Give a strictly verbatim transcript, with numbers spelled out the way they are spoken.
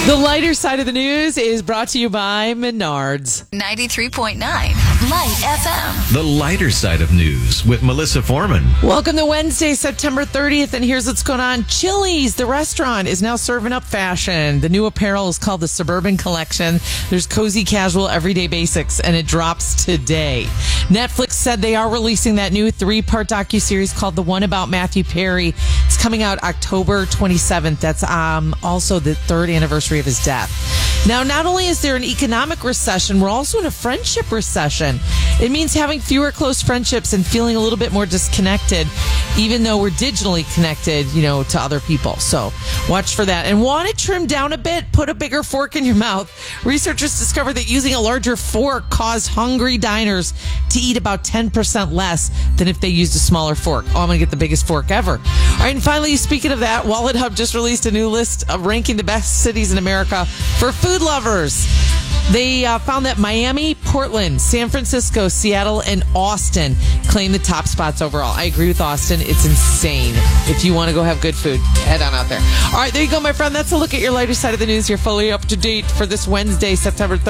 The lighter side of the news is brought to you by Menards. ninety-three point nine Light F M. The lighter side of news with Melissa Foreman. Welcome to Wednesday, September thirtieth, and here's what's going on. Chili's, the restaurant, is now serving up fashion. The new apparel is called the Suburban Collection. There's cozy, casual, everyday basics, and it drops today. Netflix said they are releasing that new three-part docuseries called The One About Matthew Perry. It's coming out October twenty-seventh. That's um, also the third anniversary of his death. Now, not only is there an economic recession, we're also in a friendship recession. It means having fewer close friendships and feeling a little bit more disconnected, even though we're digitally connected, you know, to other people. So watch for that. And want to trim down a bit? Put a bigger fork in your mouth. Researchers discovered that using a larger fork caused hungry diners to eat about ten percent less than if they used a smaller fork. Oh, I'm going to get the biggest fork ever. All right, and finally, speaking of that, Wallet Hub just released a new list of ranking the best cities in America for food lovers. They uh, found that Miami, Portland, San Francisco, Seattle, and Austin claim the top spots overall. I agree with Austin. It's insane. If you want to go have good food, head on out there. All right, there you go, my friend. That's a look at your lighter side of the news. You're fully up to date for this Wednesday, September thirtieth.